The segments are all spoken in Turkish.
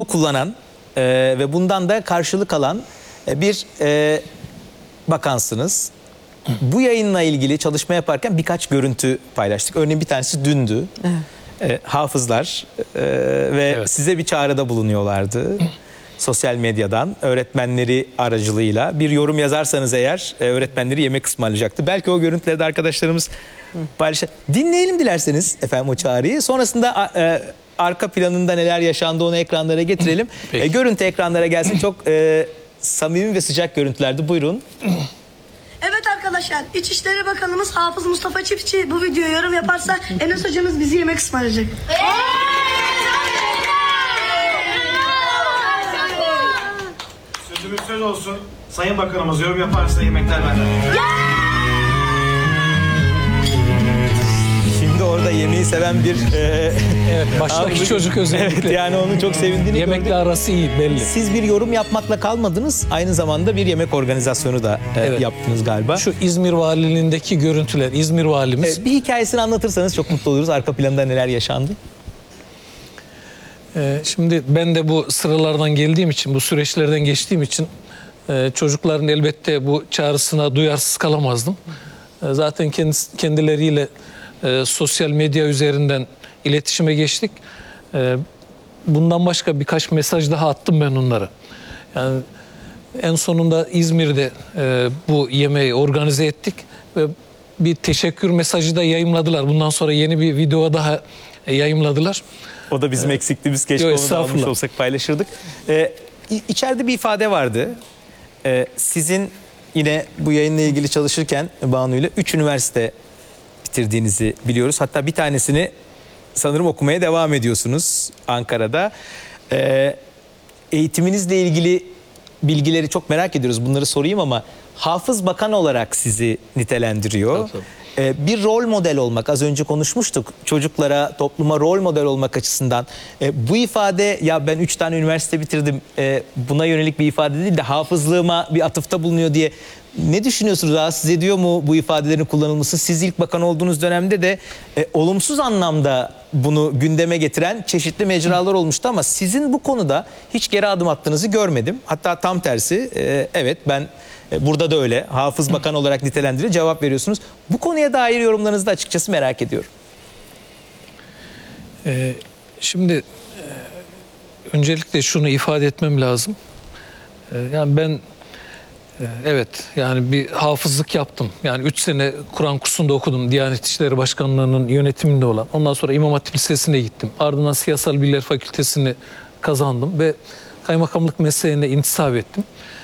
kullanan ve bundan da karşılık alan bir bakansınız. Bu yayınla ilgili çalışma yaparken birkaç görüntü paylaştık. Örneğin bir tanesi dündü. Hafızlar ve size bir çağrıda bulunuyorlardı. Sosyal medyadan öğretmenleri aracılığıyla bir yorum yazarsanız eğer öğretmenleri yemek ısmarlayacaktı. Belki o görüntüleri de arkadaşlarımız paylaşır. Dinleyelim dilerseniz efendim o çağrıyı. Sonrasında arka planında neler yaşandı onu ekranlara getirelim. Görüntü ekranlara gelsin. Çok samimi ve sıcak görüntülerdi. Buyurun. Evet arkadaşlar, İçişleri Bakanımız Hafız Mustafa Çiftçi bu videoya yorum yaparsa Enes hocamız bizi yemek ısmarlayacak. Sözümüz söz olsun. Sayın Bakanımız yorum yaparsa yemekler benden. Şimdi orada yemeği seven bir evet, baştaki çocuk özellikle. Evet, yani onun çok sevindiğini yemekle gördük. arası iyi belli. Siz bir yorum yapmakla kalmadınız. Aynı zamanda bir yemek organizasyonu da yaptınız galiba. Şu İzmir Valiliğindeki görüntüler, İzmir Valimiz. Bir hikayesini anlatırsanız çok mutlu oluruz. Arka planda neler yaşandı? Şimdi ben de bu sıralardan geldiğim için, bu süreçlerden geçtiğim için çocukların elbette bu çağrısına duyarsız kalamazdım. Zaten kendileriyle sosyal medya üzerinden iletişime geçtik. Bundan başka birkaç mesaj daha attım ben onlara. Yani en sonunda İzmir'de bu yemeği organize ettik ve bir teşekkür mesajı da yayımladılar. Bundan sonra yeni bir video daha yayımladılar. O da bizim eksikliğimiz. Keşke onu da almış olsak paylaşırdık. İçeride bir ifade vardı. Sizin yine bu yayınla ilgili çalışırken Banu ile 3 üniversite bitirdiğinizi biliyoruz. Hatta bir tanesini sanırım okumaya devam ediyorsunuz Ankara'da. Eğitiminizle ilgili bilgileri çok merak ediyoruz. Bunları sorayım ama Hafız Bakan olarak sizi nitelendiriyor. Tabii. Bir rol model olmak, az önce konuşmuştuk. Çocuklara, topluma rol model olmak açısından. Bu ifade, ya ben 3 tane üniversite bitirdim, buna yönelik bir ifade değil de hafızlığıma bir atıfta bulunuyor diye. Ne düşünüyorsunuz? Rahatsız ediyor mu bu ifadelerin kullanılması? Siz ilk bakan olduğunuz dönemde de olumsuz anlamda bunu gündeme getiren çeşitli mecralar olmuştu ama sizin bu konuda hiç geri adım attığınızı görmedim. Hatta tam tersi, evet ben burada da öyle Hafız Bakan olarak nitelendiriyor, cevap veriyorsunuz. Bu konuya dair yorumlarınızı da açıkçası merak ediyorum. Şimdi öncelikle şunu ifade etmem lazım. Yani ben evet yani bir hafızlık yaptım. Yani 3 sene Kur'an kursunda okudum. Diyanet İşleri Başkanlığı'nın yönetiminde olan. Ondan sonra İmam Hatip Lisesi'ne gittim. Ardından Siyasal Bilgiler Fakültesini kazandım ve kaymakamlık mesleğine intisap ettim.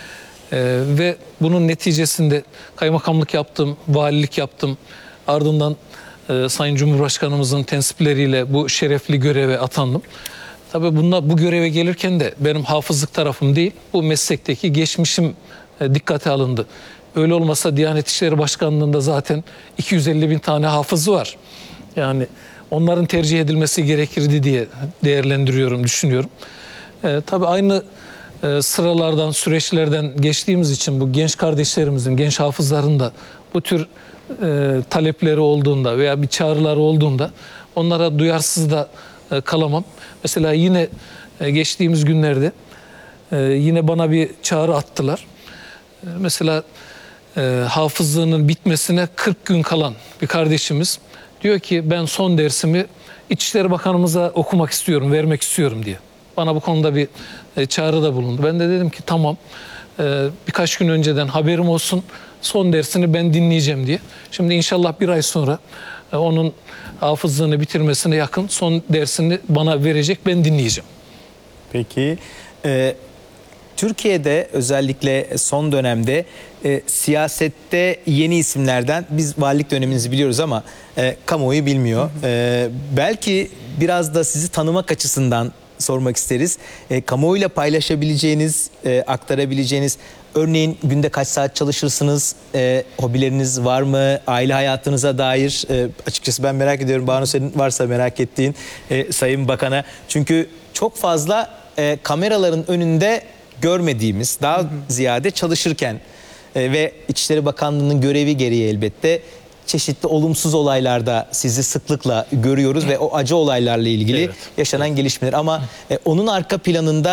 Ve bunun neticesinde kaymakamlık yaptım, valilik yaptım. Ardından Sayın Cumhurbaşkanımızın tensipleriyle bu şerefli göreve atandım. Tabii bu göreve gelirken de benim hafızlık tarafım değil, bu meslekteki geçmişim dikkate alındı. Öyle olmasa Diyanet İşleri Başkanlığı'nda zaten 250 bin tane hafızı var. Yani onların tercih edilmesi gerekirdi diye değerlendiriyorum, düşünüyorum. Tabii aynı sıralardan, süreçlerden geçtiğimiz için bu genç kardeşlerimizin, genç hafızların da bu tür talepleri olduğunda veya bir çağrıları olduğunda onlara duyarsız da kalamam. Mesela yine geçtiğimiz günlerde yine bana bir çağrı attılar. Mesela hafızlığının bitmesine 40 gün kalan bir kardeşimiz diyor ki ben son dersimi İçişleri Bakanımıza okumak istiyorum, vermek istiyorum diye. Bana bu konuda bir çağrıda bulundu. Ben de dedim ki tamam, birkaç gün önceden haberim olsun, son dersini ben dinleyeceğim diye. Şimdi inşallah bir ay sonra onun hafızlığını bitirmesine yakın son dersini bana verecek, ben dinleyeceğim. Peki, Türkiye'de özellikle son dönemde siyasette yeni isimlerden, biz valilik döneminizi biliyoruz ama kamuoyu bilmiyor. Belki biraz da sizi tanımak açısından sormak isteriz. Kamuoyuyla paylaşabileceğiniz, aktarabileceğiniz, örneğin günde kaç saat çalışırsınız, hobileriniz var mı, aile hayatınıza dair açıkçası ben merak ediyorum. Banu, senin varsa merak ettiğin Sayın Bakan'a. Çünkü çok fazla kameraların önünde görmediğimiz, daha ziyade çalışırken ve İçişleri Bakanlığı'nın görevi gereği elbette çeşitli olumsuz olaylarda sizi sıklıkla görüyoruz ve o acı olaylarla ilgili yaşanan gelişmeler. Ama onun arka planında